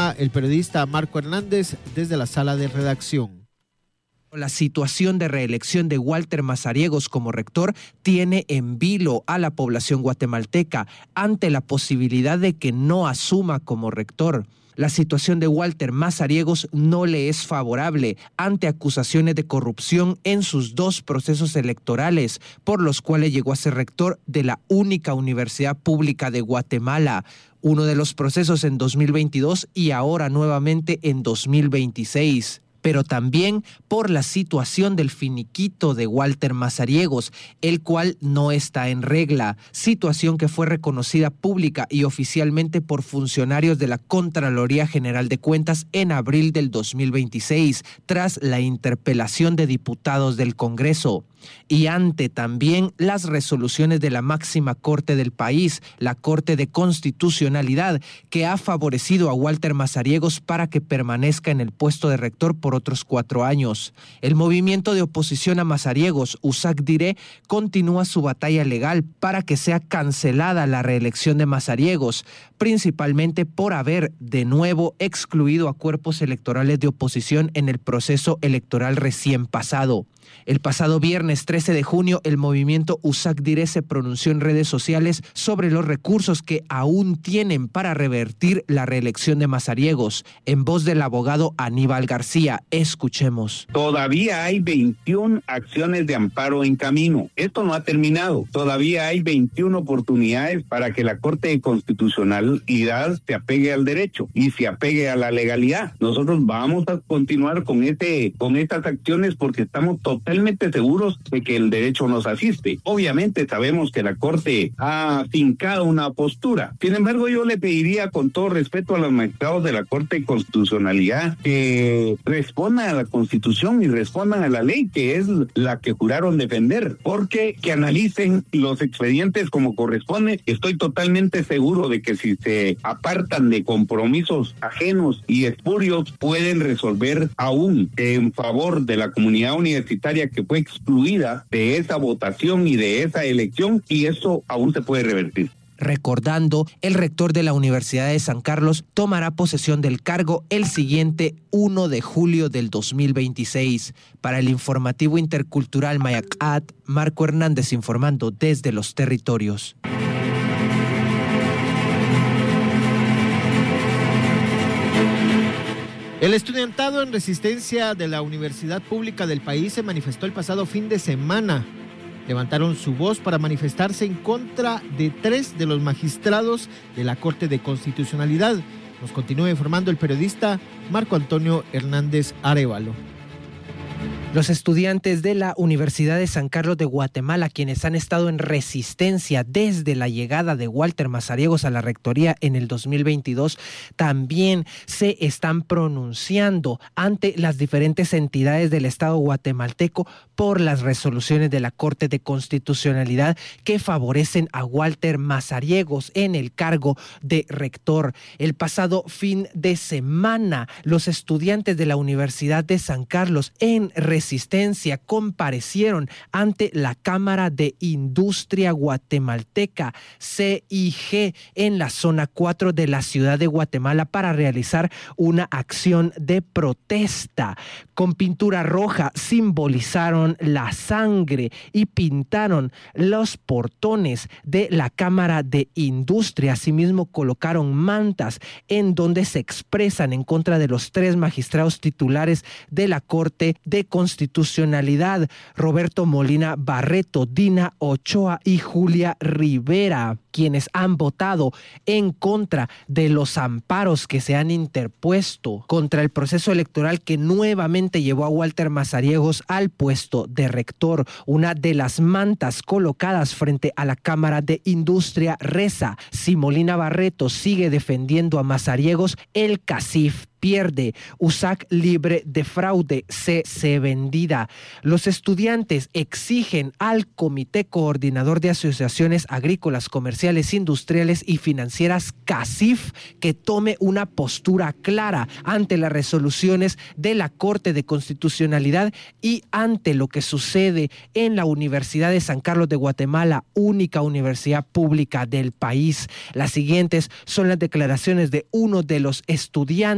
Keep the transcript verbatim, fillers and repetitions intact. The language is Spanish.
informa el periodista Marco Hernández desde la sala de redacción. La situación de reelección de Walter Mazariegos como rector tiene en vilo a la población guatemalteca ante la posibilidad de que no asuma como rector. La situación de Walter Mazariegos no le es favorable ante acusaciones de corrupción en sus dos procesos electorales, por los cuales llegó a ser rector de la única universidad pública de Guatemala. Uno de los procesos en dos mil veintidós y ahora nuevamente en dos mil veintiséis. Pero también por la situación del finiquito de Walter Mazariegos, el cual no está en regla, situación que fue reconocida pública y oficialmente por funcionarios de la Contraloría General de Cuentas en abril del dos mil veintiséis, tras la interpelación de diputados del Congreso. Y ante también las resoluciones de la máxima corte del país, la Corte de Constitucionalidad, que ha favorecido a Walter Mazariegos para que permanezca en el puesto de rector por otros cuatro años. El movimiento de oposición a Mazariegos, USAC Diré, continúa su batalla legal para que sea cancelada la reelección de Mazariegos, principalmente por haber de nuevo excluido a cuerpos electorales de oposición en el proceso electoral recién pasado. El pasado viernes trece de junio, el movimiento USAC Diré se pronunció en redes sociales sobre los recursos que aún tienen para revertir la reelección de Mazariegos. En voz del abogado Aníbal García, escuchemos. Todavía hay veintiuna acciones de amparo en camino. Esto no ha terminado. Todavía hay veintiuna oportunidades para que la Corte de Constitucionalidad se apegue al derecho y se apegue a la legalidad. Nosotros vamos a continuar con este, con estas acciones porque estamos totalmente seguros de que el derecho nos asiste. Obviamente sabemos que la Corte ha fincado una postura. Sin embargo, yo le pediría con todo respeto a los magistrados de la Corte de Constitucionalidad que respondan a la Constitución y respondan a la ley, que es la que juraron defender, porque que analicen los expedientes como corresponde. Estoy totalmente seguro de que si se apartan de compromisos ajenos y espurios, pueden resolver aún en favor de la comunidad universitaria que fue excluida de esa votación y de esa elección, y eso aún se puede revertir. Recordando, el rector de la Universidad de San Carlos tomará posesión del cargo el siguiente primero de julio del dos mil veintiséis. Para el informativo intercultural Mayacat, Marco Hernández informando desde los territorios. El estudiantado en resistencia de la Universidad Pública del país se manifestó el pasado fin de semana. Levantaron su voz para manifestarse en contra de tres de los magistrados de la Corte de Constitucionalidad. Nos continúa informando el periodista Marco Antonio Hernández Arevalo. Los estudiantes de la Universidad de San Carlos de Guatemala, quienes han estado en resistencia desde la llegada de Walter Mazariegos a la rectoría en el dos mil veintidós, también se están pronunciando ante las diferentes entidades del Estado guatemalteco por las resoluciones de la Corte de Constitucionalidad que favorecen a Walter Mazariegos en el cargo de rector. El pasado fin de semana, los estudiantes de la Universidad de San Carlos en resistencia comparecieron ante la Cámara de Industria Guatemalteca, C I G, en la zona cuatro de la ciudad de Guatemala para realizar una acción de protesta. Con pintura roja simbolizaron la sangre y pintaron los portones de la Cámara de Industria. Asimismo, colocaron mantas en donde se expresan en contra de los tres magistrados titulares de la Corte de Constitucionalidad, Roberto Molina Barreto, Dina Ochoa y Julia Rivera, quienes han votado en contra de los amparos que se han interpuesto contra el proceso electoral que nuevamente llevó a Walter Mazariegos al puesto de rector. Una de las mantas colocadas frente a la Cámara de Industria reza: si Molina Barreto sigue defendiendo a Mazariegos, el CACIF pierde. USAC libre de fraude, C C vendida. Los estudiantes exigen al Comité Coordinador de Asociaciones Agrícolas, Comerciales, Industriales y Financieras, CACIF, que tome una postura clara ante las resoluciones de la Corte de Constitucionalidad y ante lo que sucede en la Universidad de San Carlos de Guatemala, única universidad pública del país. Las siguientes son las declaraciones de uno de los estudiantes